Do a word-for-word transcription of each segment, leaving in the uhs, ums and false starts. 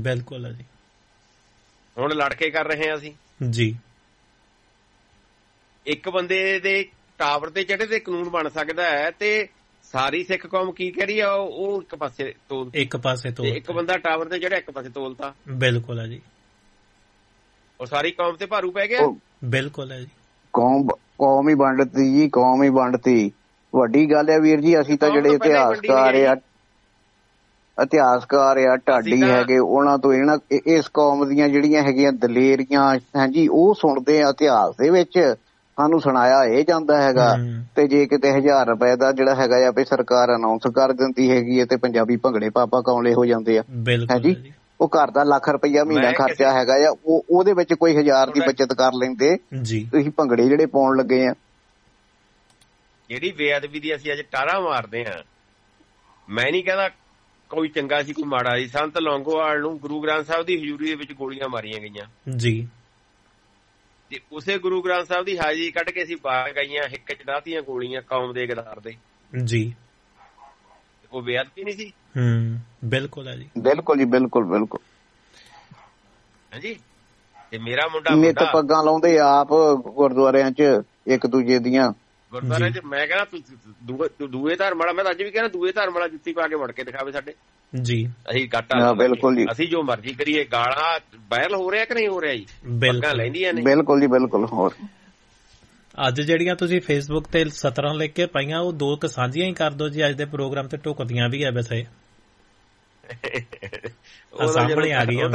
ਬਿਲਕੁਲ ਹੈ ਜੀ। ਹੁਣ ਲੜ ਕੇ ਕਰ ਰਹੇ ਹਾਂ ਅਸੀਂ ਜੀ। ਇੱਕ ਬੰਦੇ ਦੇ ਟਾਵਰ ਤੇ ਚੜੇ ਤੇ ਕਾਨੂੰਨ ਬਣ ਸਕਦਾ ਹੈ, ਤੇ ਸਾਰੀ ਸਿੱਖ ਕੌਮ ਕੀ ਕਹਿ ਰਹੀ ਆ, ਉਹ ਇੱਕ ਪਾਸੇ ਤੋਲ ਇੱਕ ਪਾਸੇ ਤੋਲ ਇੱਕ ਬੰਦਾ ਟਾਵਰ ਤੇ ਚੜਿਆ ਇੱਕ ਪਾਸੇ ਤੋਲਤਾ। ਬਿਲਕੁਲ ਹੈ ਜੀ। ਉਹ ਸਾਰੀ ਕੌਮ ਤੇ ਭਾਰੂ ਪੈ ਗਿਆ। ਬਿਲਕੁਲ ਹੈ ਜੀ। ਕੌਮ ਕੌਮ ਹੀ ਵੰਡਤੀ ਜੀ, ਕੌਮ ਹੀ ਵੰਡਤੀ। ਵੱਡੀ ਗੱਲ ਹੈ ਵੀਰ ਜੀ, ਅਸੀਂ ਤਾਂ ਜਿਹੜੇ ਇਤਿਹਾਸਕਾਰ ਆ ਇਤਿਹਾਸਕਾਰ ਆ ਢਾਡੀ ਹੈਗੇ, ਉਹਨਾਂ ਤੋਂ ਇਹਨਾਂ ਇਸ ਕੌਮ ਦੀਆਂ ਜਿਹੜੀਆਂ ਹੈਗੀਆਂ ਦਲੇਰੀਆਂ ਹਾਂਜੀ ਉਹ ਸੁਣਦੇ ਆ। ਇਤਿਹਾਸ ਦੇ ਵਿੱਚ ਸਾਨੂੰ ਸੁਣਾਇਆ ਇਹ ਜਾਂਦਾ ਹੈਗਾ। ਤੇ ਜੇ ਕਿਤੇ ਹਜ਼ਾਰ ਰੁਪਏ ਦਾ ਜਿਹੜਾ ਹੈਗਾ ਆ ਵੀ ਸਰਕਾਰ ਅਨਾਉਂਸ ਕਰ ਦਿੰਦੀ ਹੈਗੀ ਹੈ ਤੇ ਪੰਜਾਬੀ ਭੰਗੜੇ ਪਾਪਾ ਕੌਲੇ ਹੋ ਜਾਂਦੇ ਆ। ਹਾਂਜੀ, ਉਹ ਘਰ ਦਾ ਲੱਖ ਰੁਪਈਆ ਮਹੀਨਾ ਖਰਚਾ ਹੈਗਾ ਆ, ਉਹ ਉਹਦੇ ਵਿੱਚ ਕੋਈ ਹਜ਼ਾਰ ਦੀ ਬੱਚਤ ਕਰ ਲੈਂਦੇ। ਤੁਸੀਂ ਭੰਗੜੇ ਜਿਹੜੇ ਪਾਉਣ ਲੱਗੇ ਆ, ਜਿਹੜੀ ਬੇਅਦਬੀ ਦੀ ਅਸੀਂ ਅੱਜ ਟਾਰਾਂ ਮਾਰਦੇ ਹਾਂ, ਮੈਂ ਨਹੀਂ ਕਹਿੰਦਾ ਕੋਈ ਚੰਗਾ ਸੀ ਕੋਈ ਮਾੜਾ ਸੀ। ਸੰਤ ਲੌਂਗੋਵਾਲ ਨੂੰ ਗੁਰੂ ਗ੍ਰੰਥ ਸਾਹਿਬ ਦੀ ਹਜ਼ੂਰੀ ਦੇ ਵਿੱਚ ਗੋਲੀਆਂ ਮਾਰੀਆਂ ਗਈਆਂ ਜੀ, ਤੇ ਉਸੇ ਗੁਰੂ ਗ੍ਰੰਥ ਸਾਹਿਬ ਦੀ ਹਾਜ਼ਰੀ ਕੱਢ ਕੇ ਅਸੀਂ ਬਾਹਰ ਗਈਆਂ, ਹਿੱਕ ਚ ਡਾਹਤੀਆਂ ਗੋਲੀਆਂ ਕੌਮ ਦੇ ਗਦਾਰ ਦੇ ਜੀ। ਉਹ ਬੇਅਦਬੀ ਨਹੀਂ ਸੀ? ਹੂੰ, ਬਿਲਕੁਲ ਹੈ ਜੀ, ਬਿਲਕੁਲ ਜੀ, ਬਿਲਕੁਲ ਬਿਲਕੁਲ। ਹਾਂਜੀ, ਤੇ ਮੇਰਾ ਮੁੰਡਾ ਨਿੱਤ ਪੱਗਾਂ ਲਾਉਂਦੇ ਆਪ ਗੁਰਦੁਆਰਿਆਂ ਚ ਇੱਕ ਦੂਜੇ ਦੀਆਂ। ਗੁਰਦੁਆਰੇ ਚ ਮੈਂ ਕਹਿੰਦਾ ਦੂਏ ਧਰਮ ਵਾਲਾ, ਮੈਂ ਤਾਂ ਅੱਜ ਵੀ ਕਹਿੰਦਾ ਦੂਏ ਧਰਮ ਵਾਲਾ ਜੁੱਤੀ ਪਾ ਕੇ ਮੁੜ ਕੇ ਦਿਖਾਵੇ ਸਾਡੇ ਜੀ। ਅਸੀਂ ਗਾਟਾ ਬਿਲਕੁਲ ਜੀ, ਅਸੀਂ ਜੋ ਮਰਜ਼ੀ ਕਰੀਏ, ਗਾਲਾਂ ਵਾਇਰਲ ਹੋ ਰਿਹਾ ਕਿ ਨਹੀਂ ਹੋ ਰਿਹਾ ਜੀ? ਪੱਗਾਂ ਲੈਂਦੀਆਂ ਨੇ। ਬਿਲਕੁਲ ਜੀ, ਬਿਲਕੁਲ। ਹੋਰ ਅੱਜ ਜਿਹੜੀਆਂ ਤੁਸੀਂ ਫੇਸਬੁੱਕ ਤੇ ਸਤਰਾਂ ਲਿਖ ਕੇ ਪਾਈਆਂ, ਉਹ ਦੋ ਕੁ ਸਾਂਝੀਆਂ ਹੀ ਕਰ ਦਿਓ ਜੀ। ਅੱਜ ਦੇ ਪ੍ਰੋਗਰਾਮ ਤੇ ਢੁਕਦੀਆਂ ਵੀ ਹੈ ਵੈਸੇ, ਸਾਹਮਣੇ ਆ ਗਈਆਂ।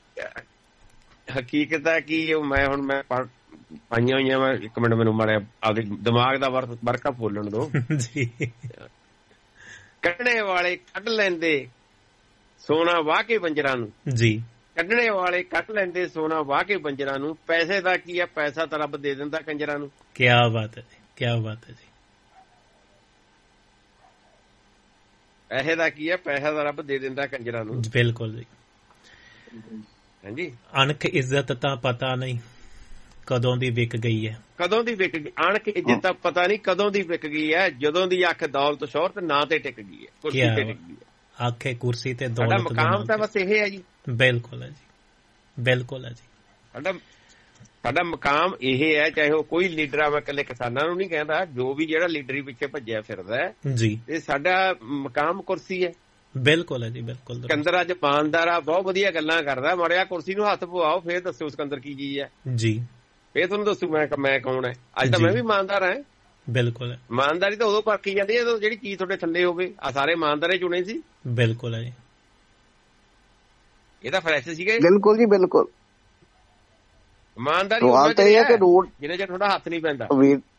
ਹਕੀਕਤ ਹੈ ਕਿ ਮੈਂ ਹੁਣ ਮੈਂ ਪਾਈਆਂ ਹੋਈਆਂ, ਮੈਂ ਇੱਕ ਮਿੰਟ ਮੈਨੂੰ ਮਾਰਿਆ ਆਪਦੇ ਦਿਮਾਗ ਦਾ ਵਰਕਾ ਫੋਲਣ ਦੋ ਜੀ। ਕੱਢਣੇ ਵਾਲੇ ਕੱਢ ਲੈਂਦੇ ਸੋਨਾ ਵਾਹ ਕੇ ਬੰਜਰਾਂ ਨੂੰ ਜੀ, ਕੱਢਣੇ ਵਾਲੇ ਕੱਢ ਲੈਂਦੇ ਸੋਨਾ ਵਾਹ ਕੇ ਬੰਜਰਾਂ ਨੂੰ। ਪੈਸੇ ਦਾ ਕੀ ਹੈ, ਪੈਸਾ ਤਾਂ ਰੱਬ ਦੇ ਦਿੰਦਾ ਕੰਜਰਾਂ ਨੂੰ। ਕਿਆ ਬਾਤ ਹੈ ਜੀ, ਕਿਆ ਬਾਤ ਹੈ ਜੀ। ਪੈਸੇ ਦਾ ਕੀ ਹੈ, ਪੈਸਾ ਤਾਂ ਰੱਬ ਦੇ ਦਿੰਦਾ ਕੰਜਰਾਂ ਨੂੰ। ਬਿਲਕੁਲ ਜੀ। ਹਾਂਜੀ, ਅਣਖ ਇੱਜ਼ਤ ਤਾਂ ਪਤਾ ਨਹੀਂ ਕਦੋਂ ਦੀ ਵਿਕ ਗਈ ਹੈ। ਕਦੋਂ ਦੀ ਵਿਕ ਗਈ ਅਣਖ ਇੱਜ਼ਤ ਤਾਂ ਪਤਾ ਨਹੀਂ ਕਦੋਂ ਦੀ ਵਿਕ ਗਈ ਹੈ। ਜਦੋਂ ਦੀ ਅੱਖ ਦੌਲਤ ਸ਼ੋਹਰਤ ਨਾਂ ਤੇ ਟਿਕ ਗਈ ਹੈ, ਕੁਰਸੀ ਤੇ ਟਿਕ ਗਈ ਹੈ। ਆਖੇ ਕੁਰਸੀ ਤੇ ਦੌਲਤ, ਸਾਡਾ ਮਕਾਮ ਤਾਂ ਬਸ ਇਹ ਹੈ ਜੀ। ਬਿਲਕੁਲ ਹੈ ਜੀ, ਬਿਲਕੁਲ ਹੈ ਜੀ। ਸਾਡਾ ਸਾਡਾ ਮਕਾਮ ਇਹ ਹੈ, ਚਾਹੇ ਉਹ ਕੋਈ ਲੀਡਰ ਆ। ਮੈਂ ਇਕੱਲੇ ਕਿਸਾਨਾਂ ਨੂੰ ਨਹੀਂ ਕਹਿੰਦਾ, ਜੋ ਵੀ ਜਿਹੜਾ ਲੀਡਰੀ ਪਿੱਛੇ ਭੱਜਿਆ ਫਿਰਦਾ ਹੈ ਜੀ, ਇਹ ਸਾਡਾ ਮਕਾਮ ਕੁਰਸੀ ਹੈ। ਬਿਲਕੁਲ ਹੈ ਜੀ, ਬਿਲਕੁਲ। ਸਿਕੰਦਰ ਅੱਜ ਇਮਾਨਦਾਰ ਆ, ਬਹੁਤ ਵਧੀਆ ਗੱਲਾਂ ਕਰਦਾ। ਮੜਿਆ ਕੁਰਸੀ ਨੂੰ ਹੱਥ ਪਵਾਓ, ਫੇਰ ਦੱਸੋ ਸਿਕੰਦਰ ਕੀ ਚੀਜ਼ ਹੈ ਜੀ। ਫੇਰ ਤੁਹਾਨੂੰ ਦੱਸੂ ਮੈਂ ਮੈਂ ਕੌਣ ਹੈ। ਅੱਜ ਤਾਂ ਮੈਂ ਵੀ ਇਮਾਨਦਾਰ ਹਾਂ। ਬਿਲਕੁਲ। ਇਮਾਨਦਾਰੀ ਤਾਂ ਉਦੋਂ ਪਰਖੀ ਜਾਂਦੀ ਹੈ ਜਦੋਂ ਜਿਹੜੀ ਚੀਜ਼ ਤੁਹਾਡੇ ਥੱਲੇ ਹੋਵੇ। ਆ ਸਾਰੇ ਇਮਾਨਦਾਰੇ ਚੁਣੇ ਸੀ। ਬਿਲਕੁਲ ਹੈ ਜੀ, ਇਹ ਤਾਂ ਫਰੈਸ਼ ਸੀਗੇ। ਬਿਲਕੁਲ ਜੀ, ਬਿਲਕੁਲ। ਇਮਾਨਦਾਰੀ ਜਿਹਨੇ ਚਿਰ ਤੁਹਾਡਾ ਹੱਥ ਨਹੀਂ ਪੈਂਦਾ।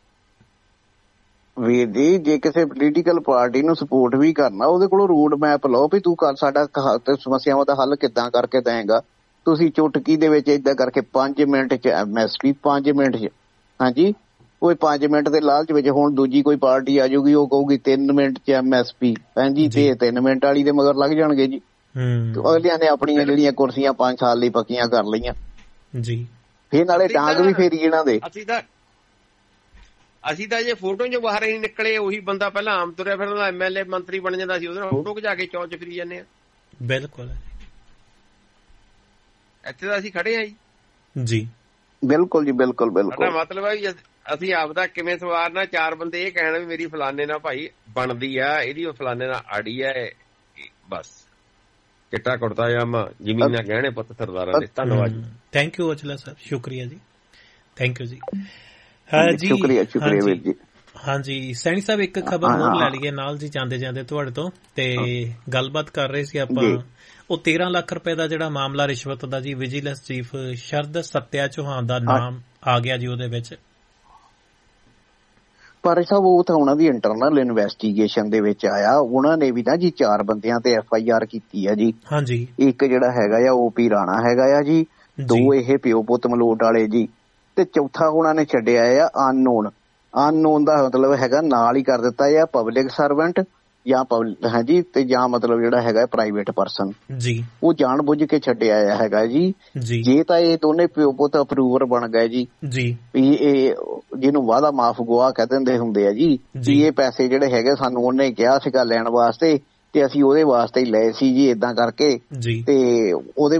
ਵੀਰ ਜੀ, ਜੇ ਕਿਸੇ ਪੋਲੀਟੀਕਲ ਪਾਰਟੀ ਨੂੰ ਸਪੋਰਟ ਵੀ ਕਰਨਾ, ਉਹਦੇ ਕੋਲੋਂ ਰੋਡ ਮੈਪ ਲਓ ਵੀ ਤੂੰ ਕਰ ਸਾਡਾ ਸਮੱਸਿਆਵਾਂ ਦਾ ਹੱਲ ਕਿੱਦਾਂ ਕਰਕੇ ਦੇਏਗਾ। ਤੁਸੀਂ ਚੁਟਕੀ ਦੇ ਵਿੱਚ ਏਦਾਂ ਕਰਕੇ ਪੰਜ ਮਿੰਟ ਚ ਐਮ ਐਸ ਪੀ, ਪੰਜ ਮਿੰਟ ਚ ਹਾਂਜੀ, ਕੋਈ ਪੰਜ ਮਿੰਟ ਦੇ ਲਾਲਚ ਵਿੱਚ ਹੁਣ ਦੂਜੀ ਕੋਈ ਪਾਰਟੀ ਆ ਜਾਊਗੀ, ਉਹ ਕਹੂਗੀ ਤਿੰਨ ਮਿੰਟ ਚ ਐਮ ਐਸ ਪੀ ਭੈਣਜੀ, ਤੇ ਤਿੰਨ ਮਿੰਟ ਵਾਲੀ ਦੇ ਮਗਰ ਲੱਗ ਜਾਣਗੇ ਜੀ। ਅਗਲਿਆਂ ਨੇ ਆਪਣੀਆਂ ਜਿਹੜੀਆਂ ਕੁਰਸੀਆਂ ਪੰਜ ਸਾਲ ਲਈ ਪੱਕੀਆਂ ਕਰ ਲਈਆਂ ਜੀ, ਫੇਰ ਨਾਲੇ ਡਾਂਗ ਵੀ ਫੇਰੀ ਇਹਨਾਂ ਦੇ। ਅਸੀਂ ਤਾਂ ਅਸੀਂ ਤਾਂ ਜੇ ਫੋਟੋ ਚ ਬਾਹਰ ਹੀ ਨਿਕਲੇ, ਉਹੀ ਬੰਦਾ ਪਹਿਲਾਂ ਆਮ ਤੁਰਿਆ ਫਿਰਦਾ ਐਮ ਐਲ ਏ ਮੰਤਰੀ ਬਣ ਜਾਂਦਾ ਸੀ, ਉਹਦੇ ਨਾਲ ਫੋਟੋ ਖਿਚਾ ਕੇ ਚੌਂਚ ਫਿਰੀ ਜਾਂਦੇ ਆ। ਬਿਲਕੁਲ, ਇੱਥੇ ਤਾਂ ਅਸੀਂ ਖੜੇ ਆ ਜੀ ਜੀ। ਬਿਲਕੁਲ ਜੀ, ਬਿਲਕੁਲ ਬਿਲਕੁਲ। ਸਾਡਾ ਮਤਲਬ ਹੈ ਜੀ ਅਸੀਂ ਆਪਦਾ ਕਿਵੇਂ ਸਵਾਰਨਾ। ਚਾਰ ਬੰਦੇ ਇਹ ਕਹਿਣ ਵੀ ਮੇਰੀ ਫਲਾਨੇ ਨਾਲ ਭਾਈ ਬਣਦੀ ਆ, ਇਹਦੀ ਉਹ ਫਲਾਨੇ ਨਾਲ ਆੜੀ ਆ, ਬਸ ਚਿੱਟਾ ਕੁੜਤਾ ਜਾਮਾ ਜ਼ਮੀਨਾਂ ਗਹਿਣੇ ਪੁੱਤ ਸਰਦਾਰਾਂ ਦੇ। ਧੰਨਵਾਦ ਜੀ, ਥੈਂਕ ਯੂ ਅਚਲਾ ਸਾਹਿਬ, ਸ਼ੁਕਰੀਆ ਜੀ, ਥੈਂਕ ਯੂ ਜੀ। ਜੀ ਸ਼ੁਕਰੀਆ, ਸ਼ੁਕਰੀਆ ਵੀਰ ਜੀ। ਹਾਂਜੀ ਸੈਣੀ ਸਾਹਿਬ, ਇੱਕ ਖਬਰ ਹੋਰ ਲੈ ਲਈਏ ਨਾਲ ਜੀ ਜਾਂਦੇ ਜਾਂਦੇ ਤੁਹਾਡੇ ਤੋਂ। ਤੇ ਗੱਲਬਾਤ ਕਰ ਰਹੇ ਸੀ ਆਪਾਂ, ਉਹ ਤੇਰਾਂ ਲੱਖ ਰੁਪਏ ਦਾ ਜਿਹੜਾ ਮਾਮਲਾ ਰਿਸ਼ਵਤ ਦਾ ਜੀ, ਵਿਜੀਲੈਂਸ ਚੀਫ ਸ਼ਰਦ ਸੱਤਿਆ ਚੌਹਾਨ ਦਾ ਨਾਮ ਆ ਗਿਆ ਜੀ ਉਹਦੇ ਵਿੱਚ। ਪਰ ਸਾਹਿਬ ਉਹ ਤਾਂ ਉਹਨਾਂ ਦੀ ਇੰਟਰਨਲ ਇਨਵੈਸਟੀਗੇਸ਼ਨ ਦੇ ਵਿੱਚ ਆਇਆ। ਉਹਨਾਂ ਨੇ ਵੀ ਨਾ ਜੀ ਚਾਰ ਬੰਦਿਆਂ ਤੇ ਐਫ ਆਈ ਆਰ ਕੀਤੀ ਆ ਜੀ। ਹਾਂਜੀ, ਇੱਕ ਜਿਹੜਾ ਹੈਗਾ ਆ ਓ ਪੀ ਰਾਣਾ ਹੈਗਾ ਆ ਜੀ, ਦੋ ਇਹ ਪਿਓ ਪੁੱਤ ਮਲੋਟ ਵਾਲੇ ਜੀ, ਤੇ ਚੌਥਾ ਉਹਨਾਂ ਨੇ ਛੱਡਿਆ ਆ ਅਨਨੋਨ। ਅਨਨੋਨ ਦਾ ਮਤਲਬ ਹੈਗਾ ਨਾਲ ਹੀ ਕਰ ਦਿੱਤਾ ਆ ਪਬਲਿਕ ਸਰਵੈਂਟ ਜਾਂ ਹਾਂਜੀ, ਤੇ ਜਾਂ ਮਤਲਬ ਜਿਹੜਾ ਹੈਗਾ ਪ੍ਰਾਈਵੇਟ ਪਰਸਨ ਜੀ, ਉਹ ਜਾਣ ਬੁੱਝ ਕੇ ਛੱਡਿਆ ਹੈਗਾ ਜੀ। ਜੇ ਤਾਂ ਇਹ ਦੋਨੇ ਪਿਓ ਪੁੱਤ ਅਪਰੂਵਰ ਬਣ ਗਏ ਜੀ ਜੀ, ਵੀ ਇਹ ਜਿਹਨੂੰ ਵਾਅਦਾ ਮਾਫ ਗੁਆ ਕਹਿ ਦਿੰਦੇ ਹੁੰਦੇ ਆ ਜੀ, ਵੀ ਇਹ ਪੈਸੇ ਜਿਹੜੇ ਹੈਗੇ ਸਾਨੂੰ ਉਹਨੇ ਕਿਹਾ ਸੀਗਾ ਲੈਣ ਵਾਸਤੇ ਤੇ ਅਸੀਂ ਉਹਦੇ ਵਾਸਤੇ ਹੀ ਲਏ ਸੀ ਜੀ, ਏਦਾਂ ਕਰਕੇ। ਤੇ ਉਹਦੇ